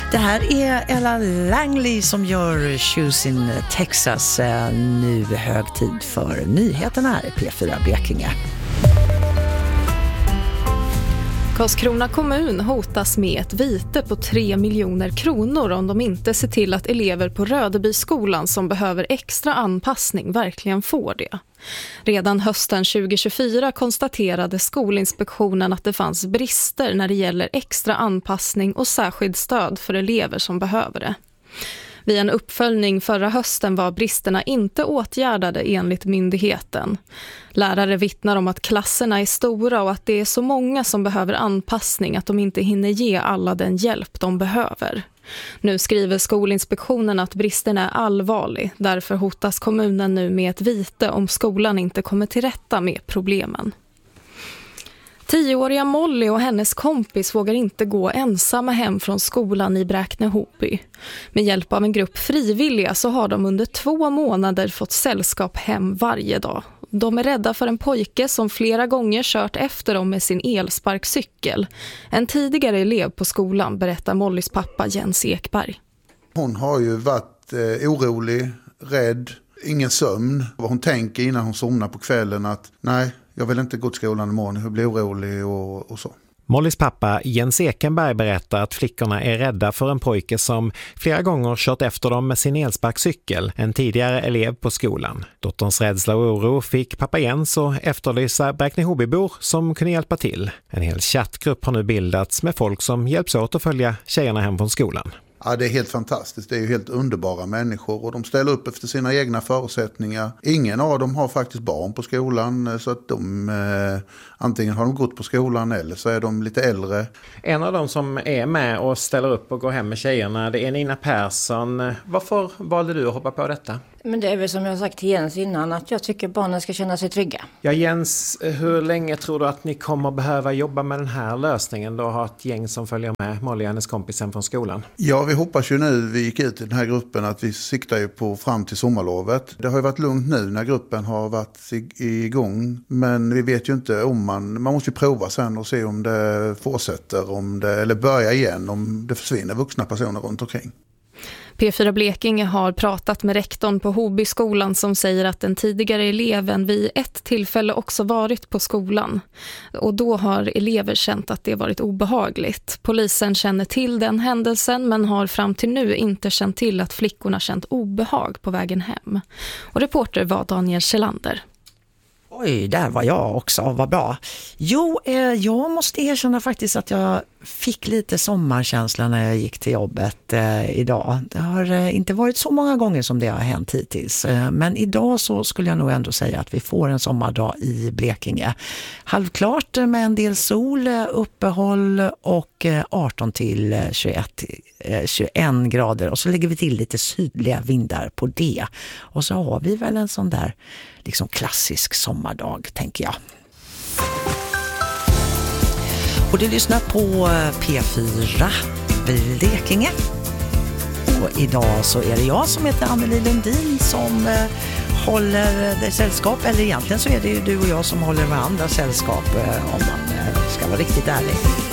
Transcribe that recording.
Det här är Ella Langley som gör Shoes in Texas. Nu hög tid för nyheterna här i P4 Blekinge. Karlskrona kommun hotas med ett vite på 3 miljoner kronor om de inte ser till att elever på Rödebyskolan som behöver extra anpassning verkligen får det. Redan hösten 2024 konstaterade Skolinspektionen att det fanns brister när det gäller extra anpassning och särskilt stöd för elever som behöver det. Vid en uppföljning förra hösten var bristerna inte åtgärdade enligt myndigheten. Lärare vittnar om att klasserna är stora och att det är så många som behöver anpassning att de inte hinner ge alla den hjälp de behöver. Nu skriver Skolinspektionen att bristen är allvarlig. Därför hotas kommunen nu med ett vite om skolan inte kommer till rätta med problemen. 10-åriga Molly och hennes kompis vågar inte gå ensamma hem från skolan i Bräkne-Hoby. Med hjälp av en grupp frivilliga så har de under 2 månader fått sällskap hem varje dag. De är rädda för en pojke som flera gånger kört efter dem med sin elsparkcykel. En tidigare elev på skolan, berättar Mollys pappa Jens Ekberg. Hon har ju varit orolig, rädd, ingen sömn. Hon tänker innan hon somnar på kvällen att nej, jag vill inte gå till skolan imorgon, jag blir orolig och så. Mollys pappa Jens Ekenberg berättar att flickorna är rädda för en pojke som flera gånger kört efter dem med sin elsparkcykel, en tidigare elev på skolan. Dotterns rädsla och oro fick pappa Jens att efterlysa Bräkne-Hobybor som kunde hjälpa till. En hel chattgrupp har nu bildats med folk som hjälps åt att följa tjejerna hem från skolan. Ja, det är helt fantastiskt. Det är ju helt underbara människor och de ställer upp efter sina egna förutsättningar. Ingen av dem har faktiskt barn på skolan så att antingen har de gått på skolan eller så är de lite äldre. En av dem som är med och ställer upp och går hem med tjejerna, det är Nina Persson. Varför valde du att hoppa på detta? Men det är väl som jag har sagt till Jens innan att jag tycker barnen ska känna sig trygga. Ja Jens, hur länge tror du att ni kommer behöva jobba med den här lösningen då ha ett gäng som följer med Molly och hennes kompisen från skolan? Ja, vi hoppas ju nu, vi gick ut i den här gruppen att vi siktar ju på fram till sommarlovet. Det har ju varit lugnt nu när gruppen har varit igång, men vi vet ju inte om man måste ju prova sen och se om det fortsätter, eller börjar igen, om det försvinner vuxna personer runt omkring. P4 Blekinge har pratat med rektorn på Hobyskolan som säger att den tidigare eleven vid ett tillfälle också varit på skolan. Och då har elever känt att det varit obehagligt. Polisen känner till den händelsen men har fram till nu inte känt till att flickorna känt obehag på vägen hem. Och reporter var Daniel Kjellander. Oj, där var jag också. Vad bra. Jo, jag måste erkänna faktiskt att jag fick lite sommarkänsla när jag gick till jobbet idag. Det har inte varit så många gånger som det har hänt hittills. Men idag så skulle jag nog ändå säga att vi får en sommardag i Blekinge. Halvklart med en del sol, uppehåll och 18 till 21 grader. Och så lägger vi till lite sydliga vindar på det. Och så har vi väl en sån där liksom klassisk sommardag, tänker jag. Och du lyssnar på P4 Blekinge. Och idag så är det jag som heter Anneli Lundin som håller dig sällskap. Eller egentligen så är det ju du och jag som håller varandra sällskap om man ska vara riktigt ärlig.